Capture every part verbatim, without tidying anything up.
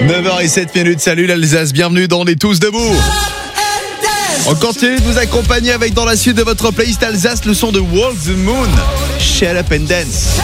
neuf heures zéro sept minutes, salut l'Alsace, bienvenue dans On est tous debout. On continue de vous accompagner avec dans la suite de votre playlist Alsace le son de Walk the Moon, Shut Up and Dance,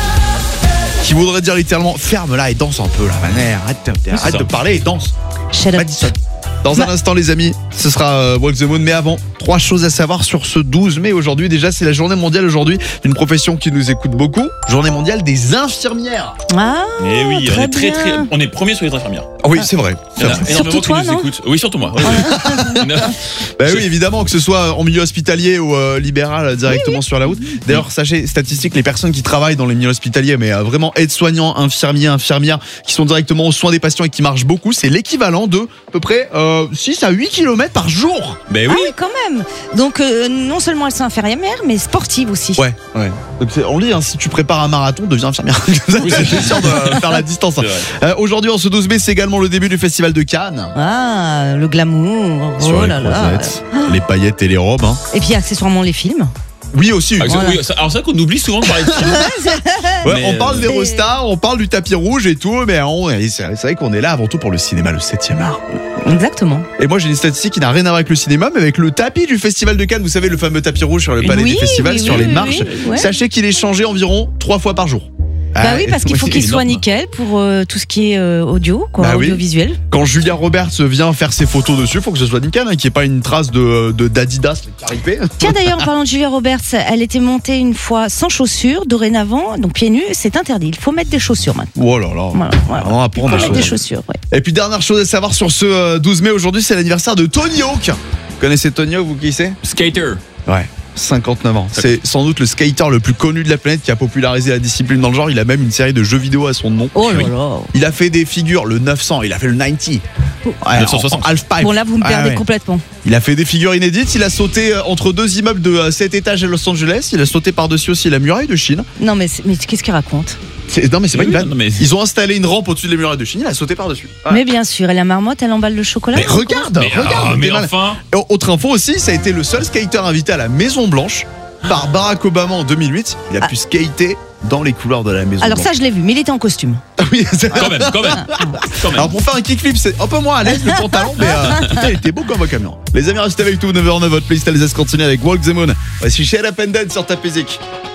qui voudrait dire littéralement ferme-la et danse un peu la manière, arrête, arrête de parler et danse. Shut up. Dans un instant les amis, ce sera euh, Walk the Moon, mais avant, trois choses à savoir sur ce douze mai aujourd'hui. Déjà, c'est la journée mondiale aujourd'hui d'une profession qui nous écoute beaucoup, journée mondiale des infirmières. Ah, Et oui, très on est très bien. très, on est premier sur les infirmières. Ah oui, c'est vrai. Il y en a C'est vrai. énormément Surtout toi, qui nous non écoutent. Oui, surtout moi. Oui, oui. Bah oui, évidemment, que ce soit en milieu hospitalier ou euh, libéral directement oui, oui. sur la route. D'ailleurs, sachez, statistiques, les personnes qui travaillent dans les milieux hospitaliers, mais euh, vraiment aides-soignants, infirmiers, infirmières, qui sont directement aux soins des patients et qui marchent beaucoup, c'est l'équivalent de à peu près euh, six à huit kilomètres par jour. Ben Ah oui. oui, quand même. Donc, euh, non seulement elles sont infirmières, mais sportives aussi. Ouais, ouais. Donc c'est- on lit, hein, si tu prépares un marathon, deviens infirmière. Oui, c'est C'est sûr de faire la distance. C'est vrai. Euh, Aujourd'hui, en ce douze mai, c'est également le début du festival de Cannes. Ah, le glamour. Sur Oh les là là. croisettes, les paillettes et les robes. Hein. Et puis accessoirement les films. Oui, aussi. Ah, Voilà. oui, ça- alors c'est vrai qu'on oublie souvent de parler de film. Ouais, Mais, on parle euh, des rostas, on parle du tapis rouge et tout, mais on- c'est c'est vrai qu'on est là avant tout pour le cinéma, le septième art. Exactement. Et moi j'ai une statistique qui n'a rien à voir avec le cinéma, mais avec le tapis du festival de Cannes. Vous savez, le fameux tapis rouge sur le palais Oui, du festival, oui, sur oui, les oui, marches. oui, ouais. Sachez qu'il est changé environ trois fois par jour. Bah Ah, oui, parce qu'il faut oui, qu'il soit énorme. nickel pour euh, tout ce qui est euh, audio, quoi, Bah oui. audiovisuel. Quand Julia Roberts vient faire ses photos dessus, faut que ce soit nickel, hein, qu'il n'y ait pas une trace de de- d'Adidas caripé. Tiens d'ailleurs, en parlant de Julia Roberts, elle était montée une fois sans chaussures, dorénavant, donc pieds nus, c'est interdit. Il faut mettre des chaussures maintenant. Oh là là. Voilà, voilà. Vraiment Il apprendre faut des mettre des choses. chaussures, ouais. Et puis dernière chose à savoir sur ce euh, douze mai aujourd'hui, c'est l'anniversaire de Tony Hawk. Vous connaissez Tony Hawk, vous qui c'est? Skater. Ouais. cinquante-neuf ans. C'est sans doute le skater le plus connu de la planète qui a popularisé la discipline dans le genre. Il a même une série de jeux vidéo à son nom. Oh là Oui. là. Il a fait des figures, le neuf cents, il a fait le quatre-vingts. Ouais, neuf cent soixante. en- en half-pipe. Bon là, vous me Ouais, perdez ouais. complètement. Il a fait des figures inédites. Il a sauté euh, entre deux immeubles de euh, sept étages à Los Angeles. Il a sauté par-dessus aussi la muraille de Chine. Non mais, c'est- mais qu'est-ce qu'il raconte? C'est- Non, mais c'est pas Oui, une vanne. non, mais- Ils ont installé une rampe au-dessus des murailles de Chine. Il a sauté par-dessus. Ouais. Mais bien sûr, et la marmotte, elle emballe le chocolat. Mais regarde, Mais, regarde. ah, mais t'es malin. enfin. Et Autre info aussi, ça a été le seul skater invité à la Maison Blanche par Barack Obama en deux mille huit. Il a Ah. pu skater dans les couleurs de la Maison Alors Blanche. ça, je l'ai vu, mais il était en costume. Ah oui, c'est- Quand même, quand même. Quand même. Alors pour faire un kickflip, c'est un peu moins à l'aise le pantalon, mais euh, putain, il était beau comme un camion. Les amis, restez avec nous, neuf heures zéro neuf, votre playlist Alsace continue avec Walk the Moon. Voici Shut Up and Dance sur ta musique.